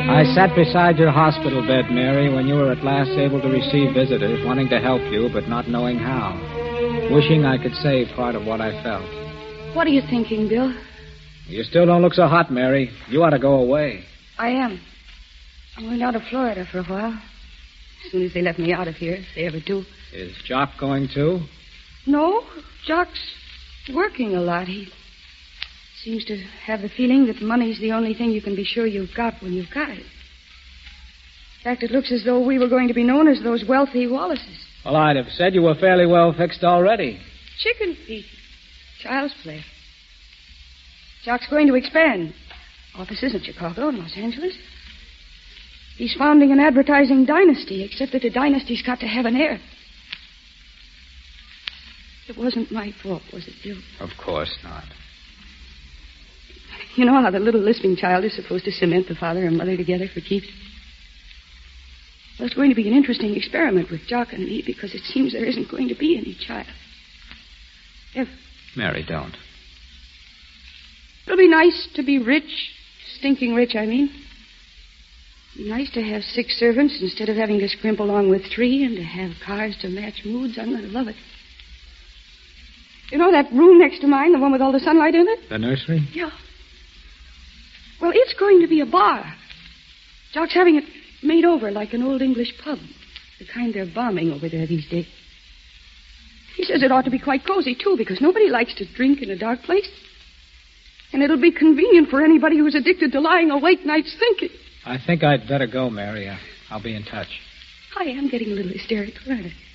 I sat beside your hospital bed, Mary, when you were at last able to receive visitors, wanting to help you, but not knowing how. Wishing I could save part of what I felt. What are you thinking, Bill? You still don't look so hot, Mary. You ought to go away. I am. I'm going down to Florida for a while. As soon as they let me out of here, if they ever do. Is Jock going too? No, Jock's working a lot. He seems to have the feeling that money's the only thing you can be sure you've got when you've got it. In fact, it looks as though we were going to be known as those wealthy Wallaces. Well, I'd have said you were fairly well fixed already. Chicken feet. Child's play. Jock's going to expand. Offices in Chicago and Los Angeles. He's founding an advertising dynasty, except that a dynasty's got to have an heir. It wasn't my fault, was it, Bill? Of course not. You know how the little lisping child is supposed to cement the father and mother together for keeps? Well, it's going to be an interesting experiment with Jock and me because it seems there isn't going to be any child. Mary, don't. It'll be nice to be rich. Stinking rich, I mean. It'll be nice to have 6 servants instead of having to scrimp along with 3 and to have cars to match moods. I'm going to love it. You know that room next to mine, the one with all the sunlight in it? The nursery? Yeah. Well, it's going to be a bar. Jock's having it made over like an old English pub. The kind they're bombing over there these days. He says it ought to be quite cozy, too, because nobody likes to drink in a dark place. And it'll be convenient for anybody who's addicted to lying awake nights thinking. I think I'd better go, Mary. I'll be in touch. I am getting a little hysterical, aren't I?